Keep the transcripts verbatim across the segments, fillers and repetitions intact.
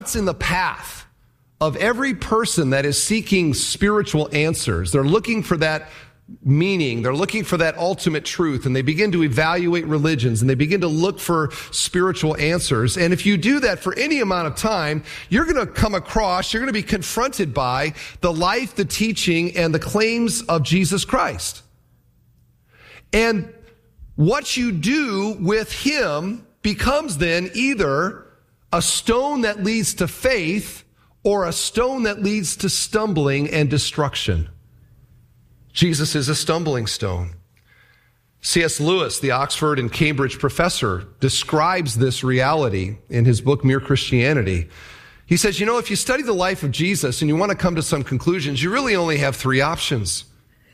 It's in the path of every person that is seeking spiritual answers. They're looking for that meaning. They're looking for that ultimate truth, and they begin to evaluate religions, and they begin to look for spiritual answers. And if you do that for any amount of time, you're going to come across, you're going to be confronted by the life, the teaching, and the claims of Jesus Christ. And what you do with him becomes then either a stone that leads to faith or a stone that leads to stumbling and destruction. Jesus is a stumbling stone. C S Lewis, the Oxford and Cambridge professor, describes this reality in his book, Mere Christianity. He says, you know, if you study the life of Jesus and you want to come to some conclusions, you really only have three options.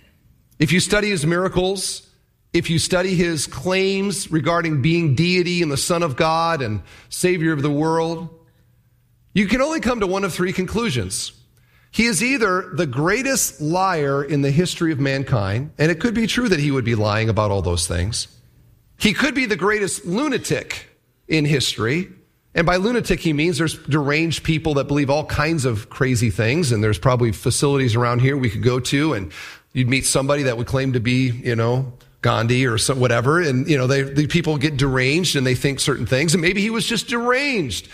If you study his miracles, if you study his claims regarding being deity and the Son of God and Savior of the world, you can only come to one of three conclusions. He is either the greatest liar in the history of mankind, and it could be true that he would be lying about all those things. He could be the greatest lunatic in history, and by lunatic he means there's deranged people that believe all kinds of crazy things, and there's probably facilities around here we could go to, and you'd meet somebody that would claim to be, you know, Gandhi or some, whatever, and you know, they, the people get deranged and they think certain things, and maybe he was just deranged.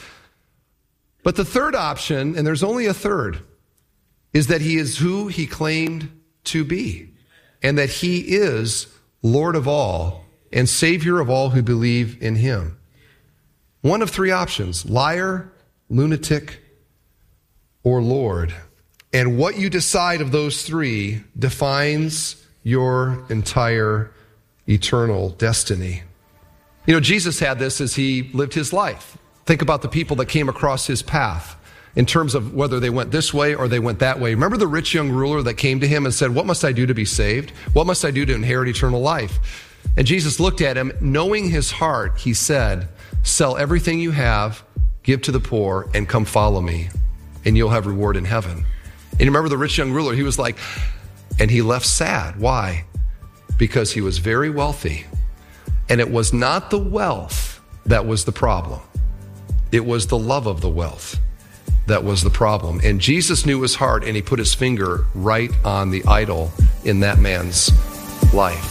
But the third option, and there's only a third, is that he is who he claimed to be, and that he is Lord of all and Savior of all who believe in him. One of three options: liar, lunatic, or Lord. And what you decide of those three defines your entire eternal destiny. You know, Jesus had this as he lived his life. Think about the people that came across his path in terms of whether they went this way or they went that way. Remember the rich young ruler that came to him and said, what must I do to be saved? What must I do to inherit eternal life? And Jesus looked at him, knowing his heart, he said, sell everything you have, give to the poor, and come follow me, and you'll have reward in heaven. And you remember the rich young ruler, he was like, and he left sad. Why? Because he was very wealthy. And it was not the wealth that was the problem. It was the love of the wealth that was the problem. And Jesus knew his heart, and he put his finger right on the idol in that man's life.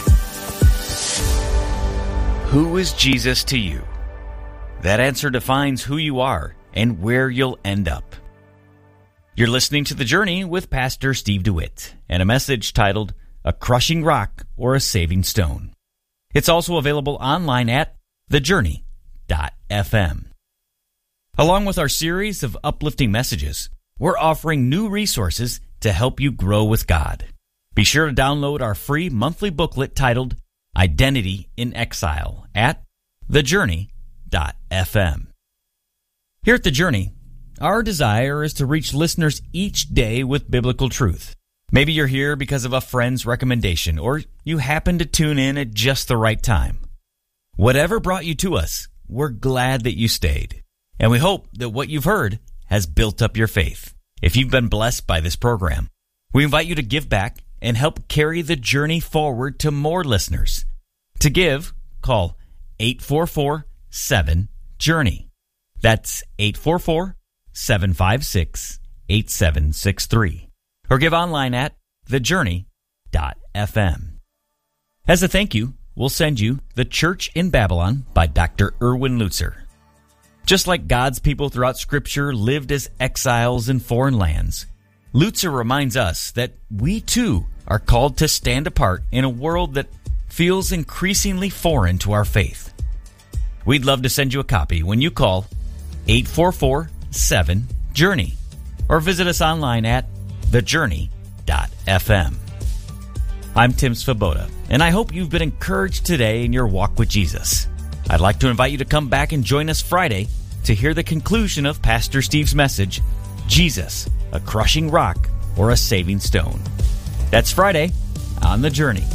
Who is Jesus to you? That answer defines who you are and where you'll end up. You're listening to The Journey with Pastor Steve DeWitt and a message titled, A Crushing Rock or a Saving Stone. It's also available online at the journey dot f m. Along with our series of uplifting messages, we're offering new resources to help you grow with God. Be sure to download our free monthly booklet titled Identity in Exile at the journey dot f m. Here at The Journey, our desire is to reach listeners each day with biblical truth. Maybe you're here because of a friend's recommendation, or you happen to tune in at just the right time. Whatever brought you to us, we're glad that you stayed. And we hope that what you've heard has built up your faith. If you've been blessed by this program, we invite you to give back and help carry the journey forward to more listeners. To give, call eight four four, seven, journey. That's eight four four, seven five six, eight seven six three. Or give online at the journey dot f m. As a thank you, we'll send you The Church in Babylon by Doctor Erwin Lutzer. Just like God's people throughout Scripture lived as exiles in foreign lands, Lutzer reminds us that we too are called to stand apart in a world that feels increasingly foreign to our faith. We'd love to send you a copy when you call eight four four, seven, journey or visit us online at the journey dot f m. I'm Tim Svoboda, and I hope you've been encouraged today in your walk with Jesus. I'd like to invite you to come back and join us Friday to hear the conclusion of Pastor Steve's message, Jesus, a Crushing Rock or a Saving Stone. That's Friday on The Journey.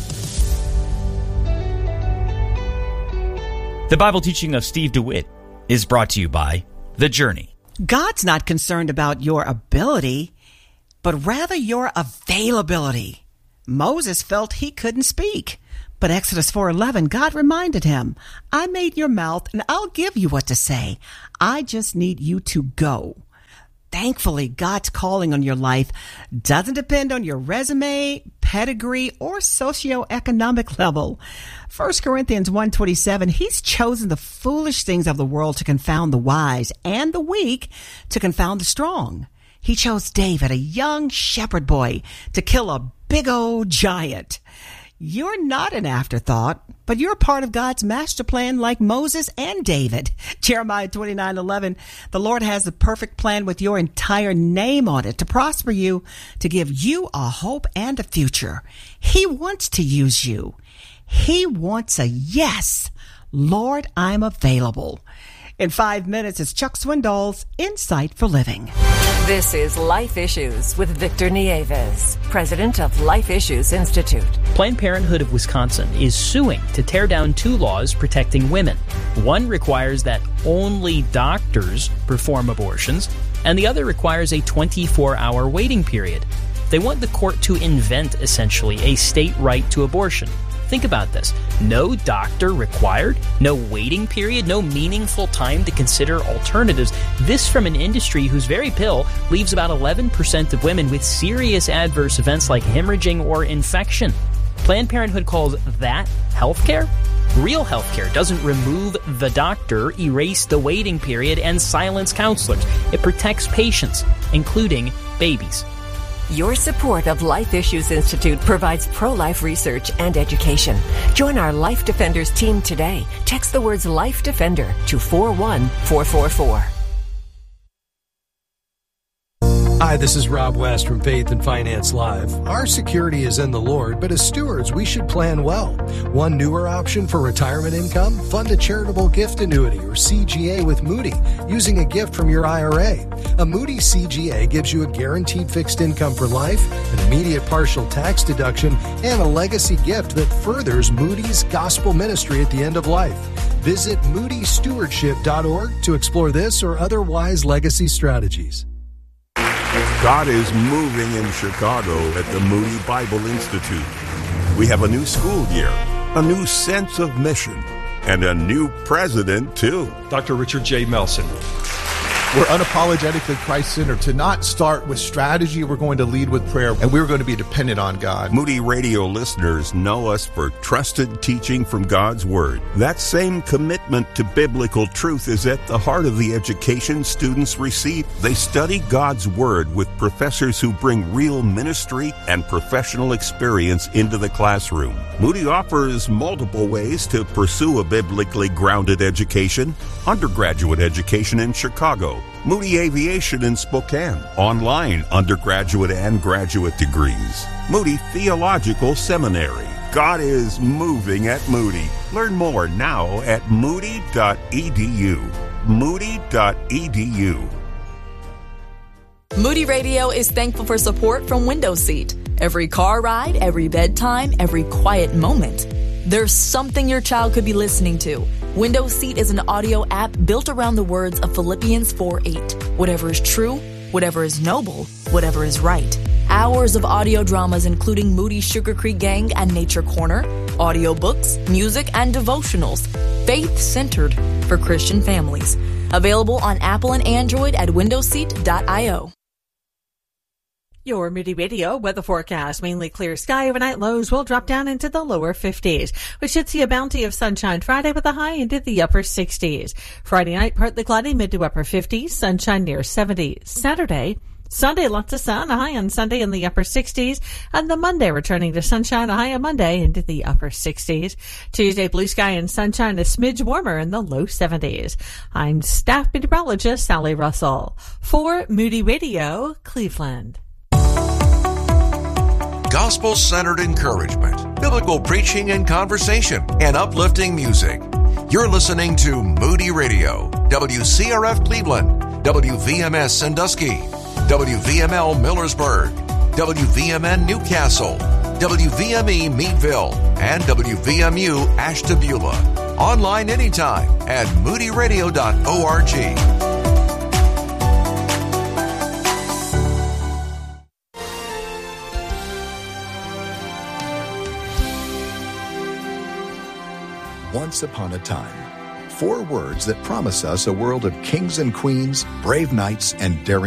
The Bible teaching of Steve DeWitt is brought to you by The Journey. God's not concerned about your ability, but rather your availability. Moses felt he couldn't speak. But Exodus four eleven, God reminded him, I made your mouth and I'll give you what to say. I just need you to go. Thankfully, God's calling on your life doesn't depend on your resume, pedigree, or socioeconomic level. First Corinthians one twenty-seven, he's chosen the foolish things of the world to confound the wise, and the weak to confound the strong. He chose David, a young shepherd boy, to kill a big old giant. You're not an afterthought, but you're a part of God's master plan like Moses and David. Jeremiah twenty-nine eleven, the Lord has the perfect plan with your entire name on it to prosper you, to give you a hope and a future. He wants to use you. He wants a yes. Lord, I'm available. In five minutes, it's Chuck Swindoll's Insight for Living. This is Life Issues with Victor Nieves, president of Life Issues Institute. Planned Parenthood of Wisconsin is suing to tear down two laws protecting women. One requires that only doctors perform abortions, and the other requires a twenty-four hour waiting period. They want the court to invent, essentially, a state right to abortion. Think about this. No doctor required, no waiting period, no meaningful time to consider alternatives. This from an industry whose very pill leaves about eleven percent of women with serious adverse events like hemorrhaging or infection. Planned Parenthood calls that healthcare? Real healthcare doesn't remove the doctor, erase the waiting period, and silence counselors. It protects patients, including babies. Your support of Life Issues Institute provides pro-life research and education. Join our Life Defenders team today. Text the words Life Defender to four one four four four. Hi, this is Rob West from Faith and Finance Live. Our security is in the Lord, but as stewards, we should plan well. One newer option for retirement income? Fund a charitable gift annuity or C G A with Moody using a gift from your I R A. A Moody C G A gives you a guaranteed fixed income for life, an immediate partial tax deduction, and a legacy gift that furthers Moody's gospel ministry at the end of life. Visit moody stewardship dot org to explore this or other wise legacy strategies. God is moving in Chicago at the Moody Bible Institute. We have a new school year, a new sense of mission, and a new president, too. Doctor Richard J. Melson. We're unapologetically Christ-centered. To not start with strategy, we're going to lead with prayer, and we're going to be dependent on God. Moody Radio listeners know us for trusted teaching from God's Word. That same commitment to biblical truth is at the heart of the education students receive. They study God's Word with professors who bring real ministry and professional experience into the classroom. Moody offers multiple ways to pursue a biblically grounded education. Undergraduate education in Chicago, Moody Aviation in Spokane, online undergraduate and graduate degrees, Moody Theological Seminary. God is moving at Moody. Learn more now at moody dot e d u. moody dot e d u. Moody Radio is thankful for support from Window Seat. Every car ride, every bedtime, every quiet moment, there's something your child could be listening to. Window Seat is an audio app built around the words of Philippians four eight. Whatever is true, whatever is noble, whatever is right. Hours of audio dramas including Moody's Sugar Creek Gang and Nature Corner, audiobooks, music, and devotionals. Faith-centered for Christian families. Available on Apple and Android at window seat dot io. Your Moody Radio weather forecast. Mainly clear sky. Overnight lows will drop down into the lower fifties. We should see a bounty of sunshine Friday with a high into the upper sixties. Friday night, partly cloudy, mid to upper fifties. Sunshine near seventy. Saturday, Sunday, lots of sun, a high on Sunday in the upper sixties. And the Monday, returning to sunshine, a high on Monday into the upper sixties. Tuesday, blue sky and sunshine, a smidge warmer in the low seventies. I'm staff meteorologist Sally Russell for Moody Radio, Cleveland. Gospel-centered encouragement, biblical preaching and conversation, and uplifting music. You're listening to Moody Radio, W C R F Cleveland, W V M S Sandusky, W V M L Millersburg, W V M N Newcastle, W V M E Meadville, and W V M U Ashtabula. Online anytime at moody radio dot org. Once upon a time. Four words that promise us a world of kings and queens, brave knights, and daring